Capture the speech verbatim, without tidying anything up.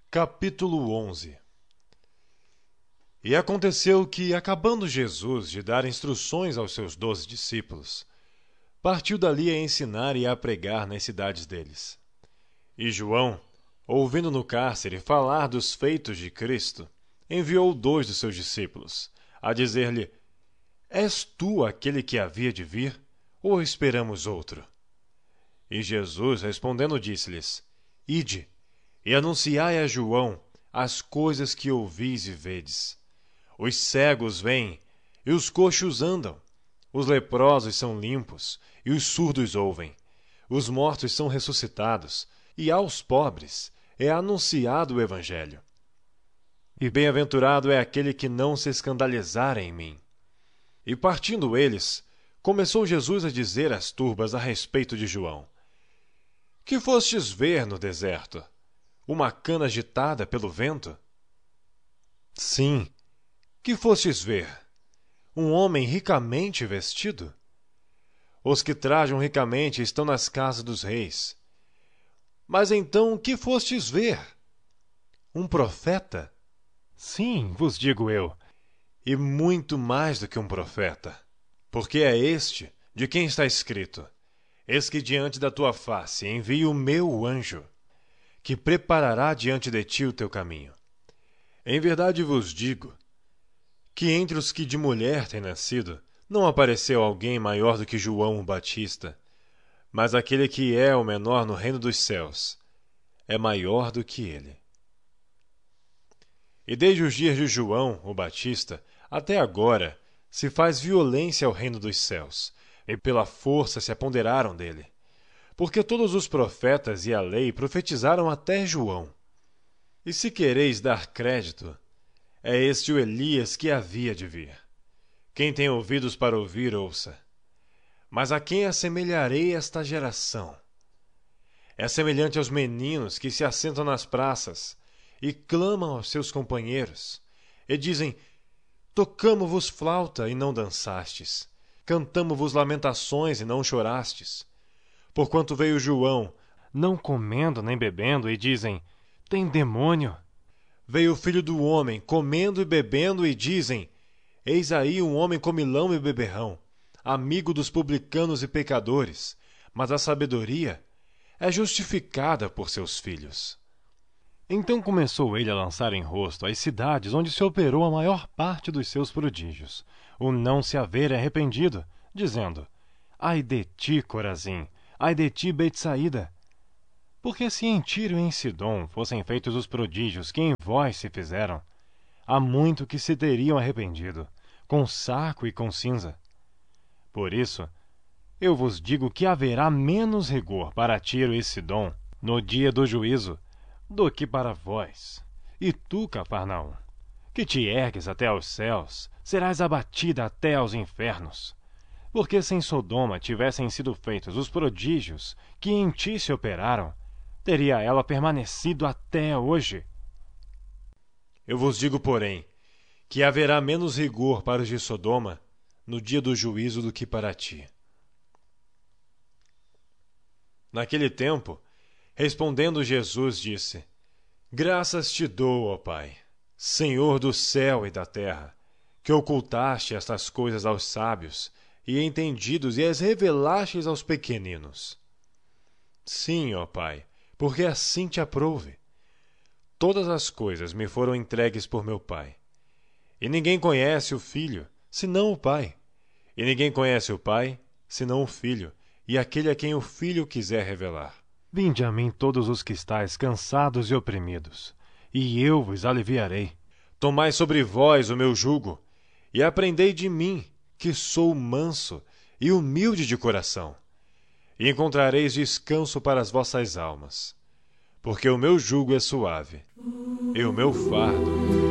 Capítulo onze. E aconteceu que, acabando Jesus de dar instruções aos seus doze discípulos, partiu dali a ensinar e a pregar nas cidades deles. E João, ouvindo no cárcere falar dos feitos de Cristo, enviou dois dos seus discípulos, a dizer-lhe: És tu aquele que havia de vir, ou esperamos outro? E Jesus, respondendo, disse-lhes: Ide, e anunciai a João as coisas que ouvis e vedes. Os cegos vêm, e os coxos andam, os leprosos são limpos, e os surdos ouvem. Os mortos são ressuscitados, e aos pobres é anunciado o Evangelho. E bem-aventurado é aquele que não se escandalizar em mim. E partindo eles, começou Jesus a dizer às turbas a respeito de João: Que fostes ver no deserto? Uma cana agitada pelo vento? Sim. Que fostes ver? Um homem ricamente vestido? Os que trajam ricamente estão nas casas dos reis. Mas então que fostes ver? Um profeta? Sim, vos digo eu, e muito mais do que um profeta. Porque é este de quem está escrito: Eis que diante da tua face envio o meu anjo, que preparará diante de ti o teu caminho. Em verdade vos digo que entre os que de mulher têm nascido, não apareceu alguém maior do que João o Batista, mas aquele que é o menor no reino dos céus é maior do que ele. E desde os dias de João o Batista até agora se faz violência ao reino dos céus, e pela força se apoderaram dele. Porque todos os profetas e a lei profetizaram até João. E se quereis dar crédito, é este o Elias que havia de vir. Quem tem ouvidos para ouvir, ouça. Mas a quem assemelharei esta geração? É semelhante aos meninos que se assentam nas praças e clamam aos seus companheiros, e dizem: Tocamo-vos flauta e não dançastes, cantamo-vos lamentações e não chorastes. Porquanto veio João, não comendo nem bebendo, e dizem: Tem demônio. Veio o Filho do Homem, comendo e bebendo, e dizem: Eis aí um homem comilão e beberrão, amigo dos publicanos e pecadores, mas a sabedoria é justificada por seus filhos. Então começou ele a lançar em rosto as cidades onde se operou a maior parte dos seus prodígios, o não se haver arrependido, dizendo: Ai de ti, Corazim! Ai de ti, Betsaída! Porque se em Tiro e em Sidom fossem feitos os prodígios que em vós se fizeram, há muito que se teriam arrependido, com saco e com cinza. Por isso, eu vos digo que haverá menos rigor para Tiro e Sidom no dia do juízo do que para vós. E tu, Cafarnaum, que te ergues até aos céus, serás abatida até aos infernos. Porque se em Sodoma tivessem sido feitos os prodígios que em ti se operaram, teria ela permanecido até hoje. Eu vos digo, porém, que haverá menos rigor para os de Sodoma no dia do juízo do que para ti. Naquele tempo, respondendo Jesus, disse: Graças te dou, ó Pai, Senhor do céu e da terra, que ocultaste estas coisas aos sábios e entendidos e as revelastes aos pequeninos. Sim, ó Pai, porque assim te aprouve. Todas as coisas me foram entregues por meu Pai. E ninguém conhece o Filho, senão o Pai. E ninguém conhece o Pai, senão o Filho, e aquele a quem o Filho quiser revelar. Vinde a mim todos os que estáis cansados e oprimidos, e eu vos aliviarei. Tomai sobre vós o meu jugo, e aprendei de mim, que sou manso e humilde de coração, e encontrareis descanso para as vossas almas. Porque o meu jugo é suave, e o meu fardo